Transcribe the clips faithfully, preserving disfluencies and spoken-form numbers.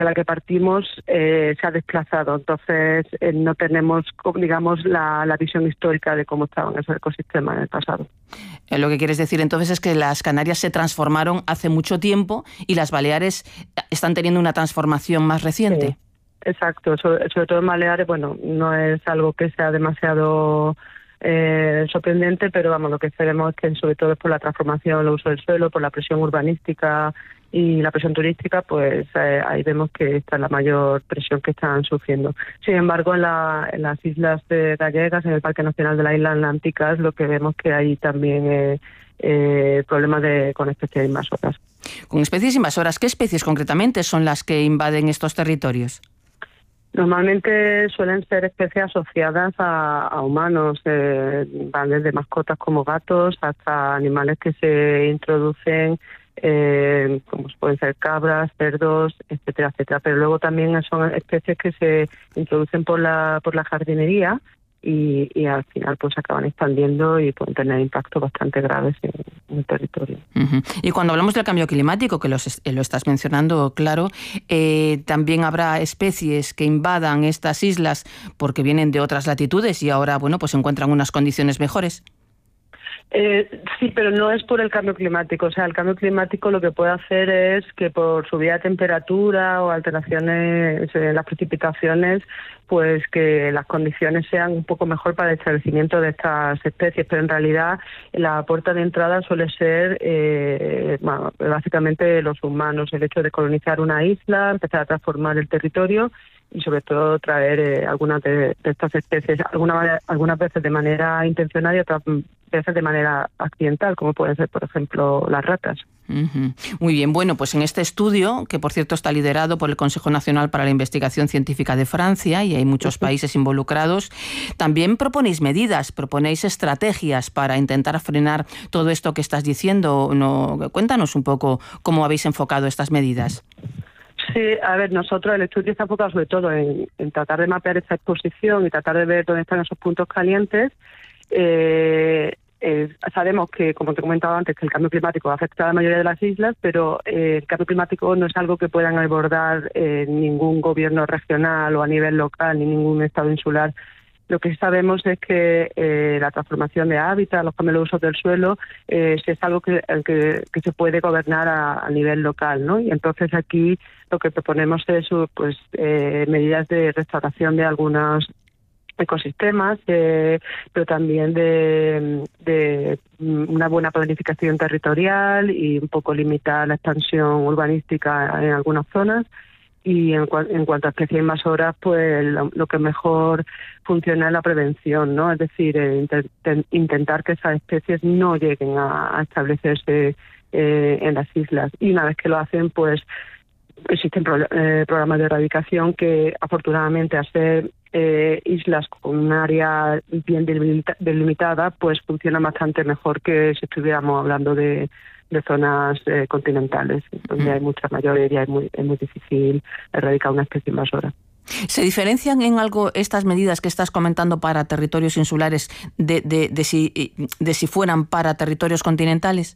de la que partimos eh, se ha desplazado. Entonces eh, no tenemos, digamos, la, la visión histórica de cómo estaban esos ecosistemas en el pasado. Eh, lo que quieres decir entonces es que las Canarias se transformaron hace mucho tiempo y las Baleares están teniendo una transformación más reciente. Sí, exacto. Sobre, sobre todo en Baleares, bueno, no es algo que sea demasiado eh, sorprendente, pero vamos, lo que esperemos es que sobre todo es por la transformación, el uso del suelo, por la presión urbanística y la presión turística, pues eh, ahí vemos que esta es la mayor presión que están sufriendo. Sin embargo, en, la, en las islas de gallegas, en el Parque Nacional de las Islas Atlánticas, lo que vemos que hay también eh, eh, problemas de, con especies invasoras. Con especies invasoras, ¿qué especies concretamente son las que invaden estos territorios? Normalmente suelen ser especies asociadas a, a humanos, eh, van desde mascotas como gatos hasta animales que se introducen, eh, como pueden ser cabras, cerdos, etcétera, etcétera. Pero luego también son especies que se introducen por la por la jardinería y, y al final pues acaban expandiendo y pueden tener impactos bastante graves en, en el territorio. Uh-huh. Y cuando hablamos del cambio climático, que los, lo estás mencionando, claro, eh, también habrá especies que invadan estas islas porque vienen de otras latitudes y ahora, bueno, pues encuentran unas condiciones mejores. Eh, sí, pero no es por el cambio climático. O sea, el cambio climático lo que puede hacer es que por subida de temperatura o alteraciones en las precipitaciones, pues que las condiciones sean un poco mejor para el establecimiento de estas especies. Pero en realidad la puerta de entrada suele ser eh, bueno, básicamente los humanos, el hecho de colonizar una isla, empezar a transformar el territorio y sobre todo traer eh, algunas de, de estas especies, alguna, algunas veces de manera intencional y otras veces de manera accidental, como pueden ser, por ejemplo, las ratas. Uh-huh. Muy bien, bueno, pues en este estudio, que por cierto está liderado por el Consejo Nacional para la Investigación Científica de Francia y hay muchos uh-huh. países involucrados, también proponéis medidas, proponéis estrategias para intentar frenar todo esto que estás diciendo. No, cuéntanos un poco cómo habéis enfocado estas medidas. Sí, a ver, nosotros el estudio está enfocado sobre todo en, en tratar de mapear esta exposición y tratar de ver dónde están esos puntos calientes. Eh, eh, sabemos que, como te he comentado antes, que el cambio climático va a afectar a la mayoría de las islas, pero eh, el cambio climático no es algo que puedan abordar eh, ningún gobierno regional o a nivel local, ni ningún estado insular. Lo que sabemos es que eh, la transformación de hábitat, los cambios de uso del suelo, eh, es algo que, que, que se puede gobernar a, a nivel local, ¿no? Y entonces aquí lo que proponemos es pues eh, medidas de restauración de algunos ecosistemas, eh, pero también de, de una buena planificación territorial y un poco limitar la expansión urbanística en algunas zonas. Y en, cu- en cuanto a especies invasoras, pues lo, lo que mejor funciona es la prevención, ¿no? Es decir, eh, intent- intentar que esas especies no lleguen a, a establecerse eh, en las islas. Y una vez que lo hacen, pues existen pro- eh, programas de erradicación que, afortunadamente, al ser eh, islas con un área bien delimita- delimitada, pues funcionan bastante mejor que si estuviéramos hablando de de zonas eh, continentales, donde mm. hay mucha mayoría y es muy, es muy difícil erradicar una especie invasora. ¿Se diferencian en algo estas medidas que estás comentando para territorios insulares de, de, de, si, de si fueran para territorios continentales?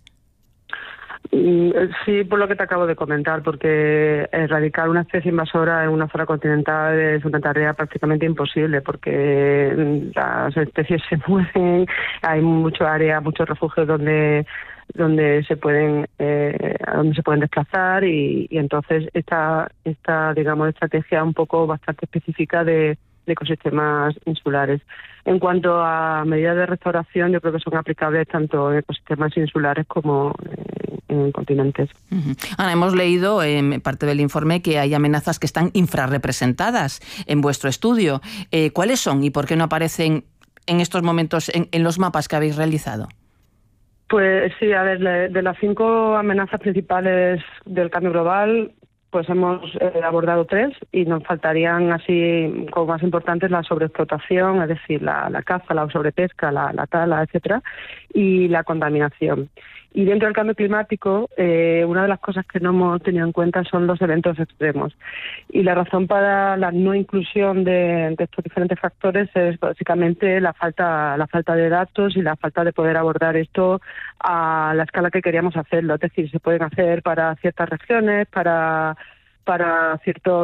Sí, por lo que te acabo de comentar, porque erradicar una especie invasora en una zona continental es una tarea prácticamente imposible, porque las especies se mueven, hay mucho área, muchos refugios donde donde se pueden eh, donde se pueden desplazar y, y entonces esta esta digamos estrategia un poco bastante específica de, de ecosistemas insulares. En cuanto a medidas de restauración, yo creo que son aplicables tanto en ecosistemas insulares como en, en continentes. Uh-huh. Ana, hemos leído en parte del informe que hay amenazas que están infrarrepresentadas en vuestro estudio. Eh, ¿Cuáles son y por qué no aparecen en estos momentos en, en los mapas que habéis realizado? Pues sí, a ver, de las cinco amenazas principales del cambio global, pues hemos eh, abordado tres y nos faltarían así como más importantes la sobreexplotación, es decir, la, la caza, la sobrepesca, la, la tala, etcétera, y la contaminación. Y dentro del cambio climático, eh, una de las cosas que no hemos tenido en cuenta son los eventos extremos. Y la razón para la no inclusión de, de estos diferentes factores es básicamente la falta, la falta de datos y la falta de poder abordar esto a la escala que queríamos hacerlo. Es decir, se pueden hacer para ciertas regiones, para para ciertos